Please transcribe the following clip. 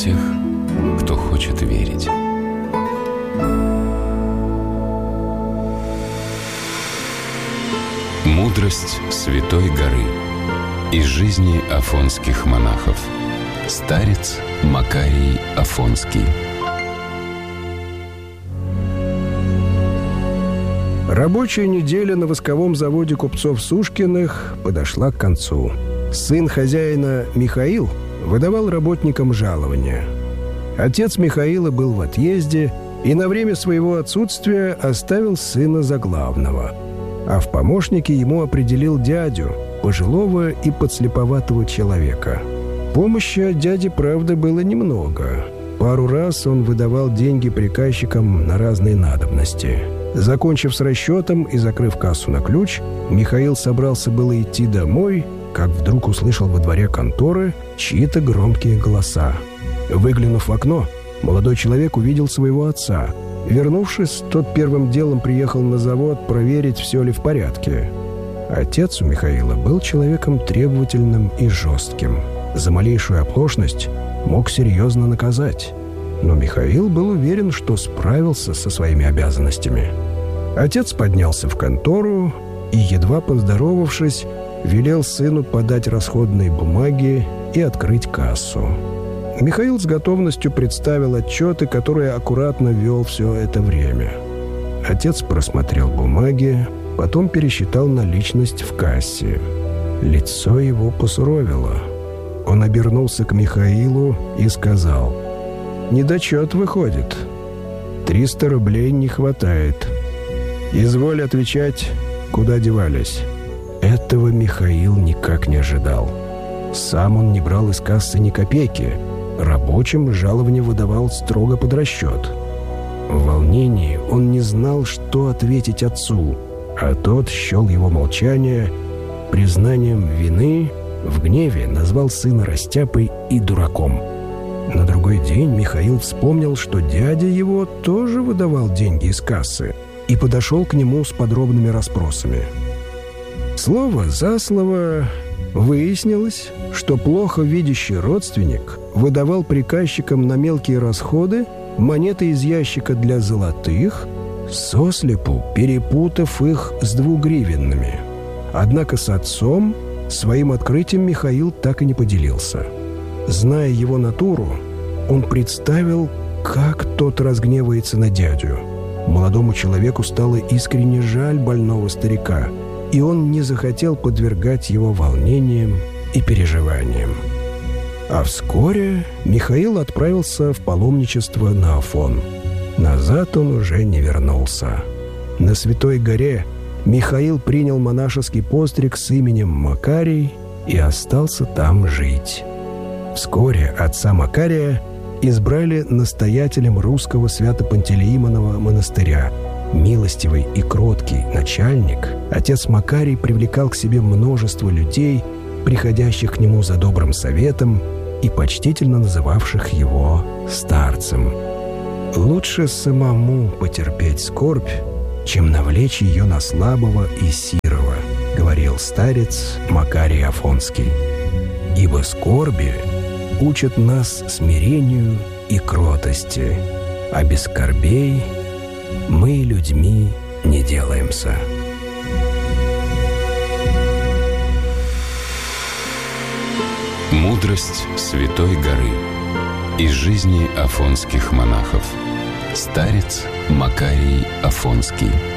тех, кто хочет верить. Мудрость Святой горы. Из жизни афонских монахов. Старец Макарий Афонский. Рабочая неделя на восковом заводе купцов Сушкиных подошла к концу. Сын хозяина Михаил выдавал работникам жалования. Отец Михаила был в отъезде и на время своего отсутствия оставил сына за главного. А в помощники ему определил дядю, пожилого и подслеповатого человека. Помощи от дяди, правда, было немного. Пару раз он выдавал деньги приказчикам на разные надобности. Закончив с расчетом и закрыв кассу на ключ, Михаил собрался было идти домой, как вдруг услышал во дворе конторы чьи-то громкие голоса. Выглянув в окно, молодой человек увидел своего отца. Вернувшись, тот первым делом приехал на завод проверить, все ли в порядке. Отец у Михаила был человеком требовательным и жестким. За малейшую оплошность мог серьезно наказать. Но Михаил был уверен, что справился со своими обязанностями. Отец поднялся в контору и, едва поздоровавшись, велел сыну подать расходные бумаги и открыть кассу. Михаил с готовностью представил отчеты, которые аккуратно вел все это время. Отец просмотрел бумаги, потом пересчитал наличность в кассе. Лицо его посуровило. Он обернулся к Михаилу и сказал: «Недочет выходит. 300 рублей не хватает. Изволь отвечать, куда девались». Этого Михаил никак не ожидал. Сам он не брал из кассы ни копейки. Рабочим жалование выдавал строго под расчет. В волнении он не знал, что ответить отцу, а тот счел его молчание признанием вины, в гневе назвал сына растяпой и дураком. На другой день Михаил вспомнил, что дядя его тоже выдавал деньги из кассы, и подошел к нему с подробными расспросами. Слово за слово выяснилось, что плохо видящий родственник выдавал приказчикам на мелкие расходы монеты из ящика для золотых, сослепу перепутав их с 2-гривенными. Однако с отцом своим открытием Михаил так и не поделился. Зная его натуру, он представил, как тот разгневается на дядю. Молодому человеку стало искренне жаль больного старика, и он не захотел подвергать его волнениям и переживаниям. А вскоре Михаил отправился в паломничество на Афон. Назад он уже не вернулся. На Святой горе Михаил принял монашеский постриг с именем Макарий и остался там жить. Вскоре отца Макария избрали настоятелем русского Свято-Пантелеимонова монастыря. Милостивый и кроткий начальник, отец Макарий привлекал к себе множество людей, приходящих к нему за добрым советом и почтительно называвших его старцем. «Лучше самому потерпеть скорбь, чем навлечь ее на слабого и сирого», — говорил старец Макарий Афонский. «Ибо скорби учат нас смирению и кротости, а без скорбей мы людьми не делаемся». Мудрость Святой горы. Из жизни афонских монахов. Старец Макарий Афонский.